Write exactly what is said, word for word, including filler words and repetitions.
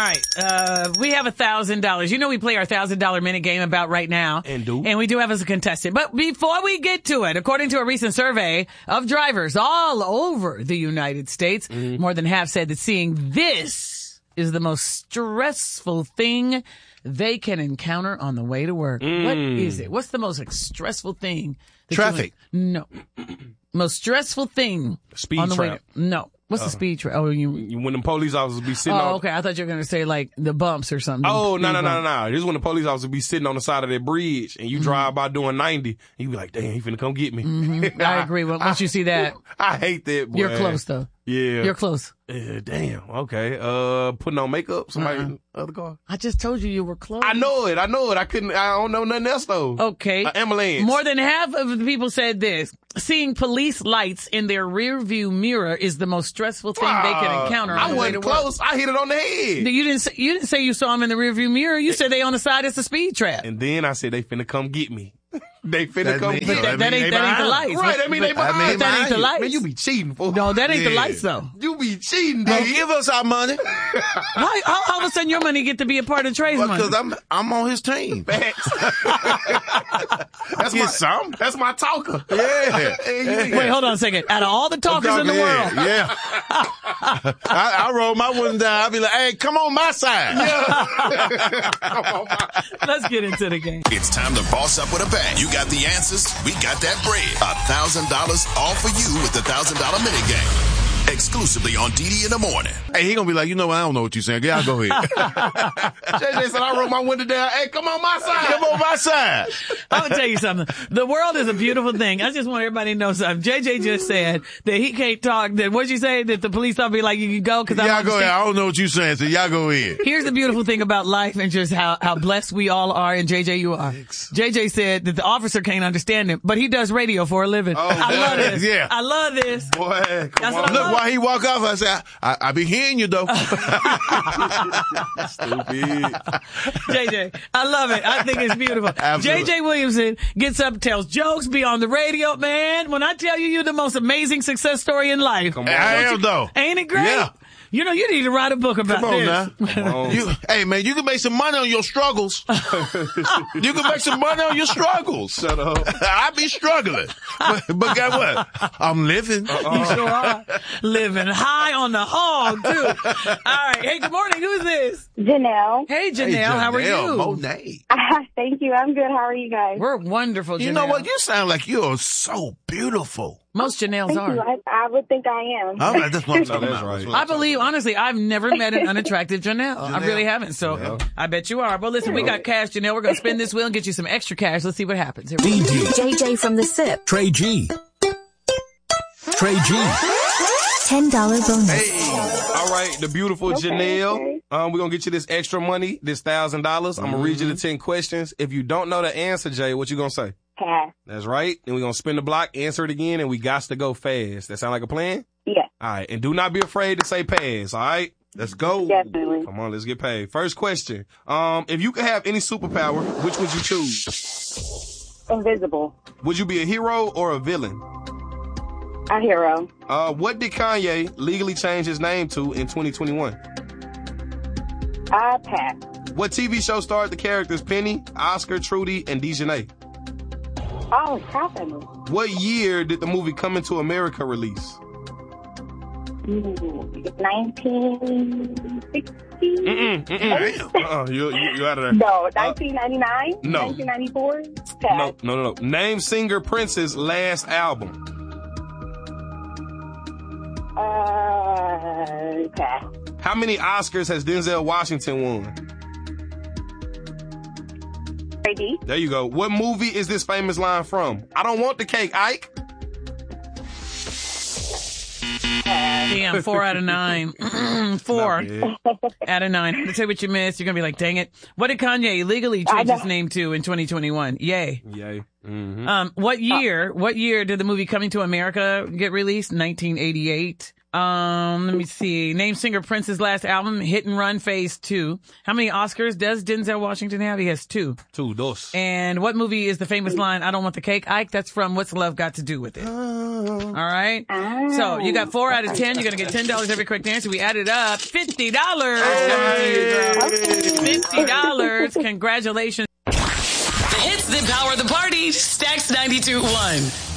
right. Uh, we have a thousand dollars. You know, we play our thousand dollar minute game about right now. And do. And we do have as a contestant. But before we get to it, according to a recent survey of drivers all over the United States, mm-hmm. more than half said that seeing this is the most stressful thing they can encounter on the way to work. Mm. What is it? What's the most like, stressful thing? That Traffic. You, no. Most stressful thing speed on the trap. way to, no. What's uh, the speed trap? Oh, you, you when the police officers be sitting oh, on. okay. I thought you were going to say like the bumps or something. Oh, no, no, no, no, no. This is when the police officers be sitting on the side of that bridge and you mm-hmm. drive by doing ninety and you be like, damn, he finna come get me. Mm-hmm. I agree. Once I, you see that. I hate that, boy. You're close though. Yeah. You're close. Uh, damn. Okay. Uh, putting on makeup. Somebody uh-uh. in the other car. I just told you you were close. I know it. I know it. I couldn't, I don't know nothing else though. Okay. Uh, ambulance. More than half of the people said this. Seeing police lights in their rear view mirror is the most stressful thing uh, they can encounter. I wasn't close. I hit it on the head. You didn't say, you didn't say you saw them in the rear view mirror. You said they on the side. It's a speed trap. And then I said they finna come get me. They finna that come mean, get me. me. But that, that, ain't, that ain't the lights. Right, that mean they behind. But that ain't the lights. Man, you be cheating, fool. No, that ain't yeah. the lights, though. You be cheating, Well, dude. give us our money. Why, how, all of a sudden your money get to be a part of Trey's well, money? Because I'm, I'm on his team. Facts. That's Get my, some. That's my talker. Yeah. yeah. Wait, hold on a second. Out of all the talkers talking, in the yeah, world. Yeah. I, I roll my window down. I'll be like, hey, come on my side. Yeah. Come on my. Let's get into the game. It's time to boss up with a bang. You got the answers. We got that bread. A thousand dollars all for you with the thousand dollar minute game. Exclusively on D D in the morning. Hey, he gonna be like, you know what? I don't know what you're saying. Yeah, go ahead. J J said I rolled my window down. Hey, come on my side. Come on my side. I'm gonna tell you something. The world is a beautiful thing. I just want everybody to know something. J J just said that he can't talk. That what'd you say? That the police officer be like, you can go because I y'all go ahead. I don't know what you're saying, so y'all go ahead. Here's the beautiful thing about life and just how how blessed we all are, and J J, you are. Thanks. J J said that the officer can't understand him, but he does radio for a living. Oh, I love this. Yeah. I love this. Boy, come on. Look, while he walk off, I said, I, I be hearing you though. Stupid. J J, I love it. I think it's beautiful. Absolutely. J J Williamson gets up, tells jokes, be on the radio, man. When I tell you you're the most amazing success story in life. Come on. I am though. Ain't it great? Yeah. You know, you need to write a book about Come on this. now. Come on. You, hey man, you can make some money on your struggles. You can make some money on your struggles. Shut up. I be struggling. But, but guess what? I'm living. Uh-uh. You sure are. Living high on the hog, too. All right. Hey, good morning. Who's this? Janelle. Hey, Janelle. Hey, Janelle. How are you? Monet. Uh, thank you. I'm good. How are you guys? We're wonderful, Janelle. You know what? You sound like you're so beautiful. Most Janelles Thank are. You. I, I would think I am. All right, that's what I'm talking That's about. right. I believe, honestly, I've never met an unattractive Janelle. Janelle. I really haven't. So Janelle. I bet you are. But listen, we got cash, Janelle. We're going to spin this wheel and get you some extra cash. Let's see what happens. Here we go. J J from the S I P. Trey G. Trey G. ten dollar bonus. Hey, all right, the beautiful Okay, Janelle. okay. Um, we're gonna get you this extra money, this thousand dollars. I'm gonna read you the ten questions. If you don't know the answer, Jay, what you gonna say? Pass. That's right. Then we're gonna spin the block, answer it again, and we got to go fast. That sound like a plan? Yeah. All right, and do not be afraid to say pass. All right, let's go. Definitely. Come on, let's get paid. First question. Um, if you could have any superpower, which would you choose? Invisible. Would you be a hero or a villain? A hero. Uh, what did Kanye legally change his name to in twenty twenty-one? I pass. What T V show starred the characters Penny, Oscar, Trudy, and Dejanay? Oh, happened. What year did the movie Coming to America release? nineteen sixty? Mm-mm, mm-mm. Uh-uh, you, you, you out of there. No, nineteen ninety-nine? Uh, no. nineteen ninety-four? Pass. No, no, no, no. Name singer Prince's last album. Uh, pass. How many Oscars has Denzel Washington won? Ready? There you go. What movie is this famous line from? I don't want the cake, Ike. Damn, four out of nine. four out of nine. I'm gonna tell you what you missed. You're gonna be like, dang it. What did Kanye legally change his name to in twenty twenty-one? Yay. Yay. Mm-hmm. Um, what year, what year did the movie Coming to America get released? nineteen eighty-eight. Um, let me see. Name singer Prince's last album, Hit and Run Phase two. How many Oscars does Denzel Washington have? He has two. Two, dos. And what movie is the famous line, I don't want the cake, Ike? That's from What's Love Got to Do with It? All right. So you got four out of ten. You're going to get ten dollars every correct answer. We added up fifty dollars coming to you Congratulations. The hits that power the party. Stacks ninety-two point one.